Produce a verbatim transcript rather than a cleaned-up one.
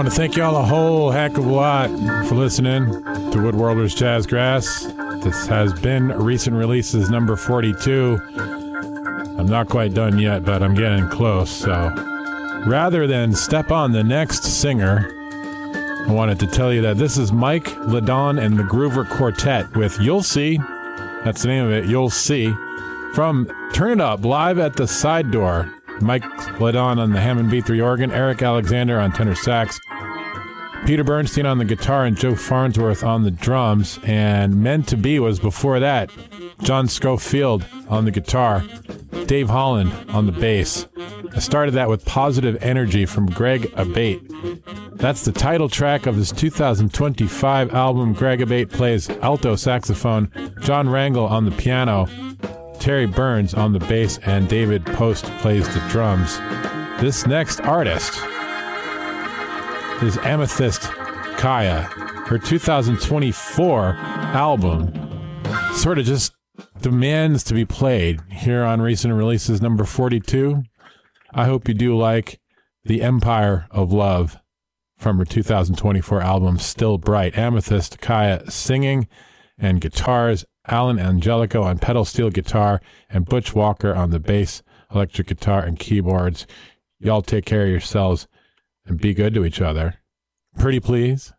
want to thank y'all a whole heck of a lot for listening to Woodworlders Jazzgrass. This has been Recent Releases number forty-two. I'm not quite done yet, but I'm getting close. So rather than step on the next singer, I wanted to tell you that this is Mike Ladon and the Groover Quartet with You'll See. That's the name of it, You'll See. From Turn It Up, live at the Side Door. Mike Ladon on the Hammond B three organ, Eric Alexander on tenor sax, Peter Bernstein on the guitar, and Joe Farnsworth on the drums. And Meant to Be was before that. John Schofield on the guitar, Dave Holland on the bass. I started that with Positive Energy from Greg Abate. That's the title track of his two thousand twenty-five album. Greg Abate plays alto saxophone, John Rangel on the piano, Terry Burns on the bass, and David Post plays the drums. This next artist is Amethyst Kaya. Her two thousand twenty-four album sort of just demands to be played here on Recent Releases number forty-two. I hope you do like The Empire of Love from her two thousand twenty-four album, Still Bright. Amethyst Kaya singing and guitars, Alan Angelico on pedal steel guitar, and Butch Walker on the bass, electric guitar, and keyboards. Y'all take care of yourselves and be good to each other. Pretty please.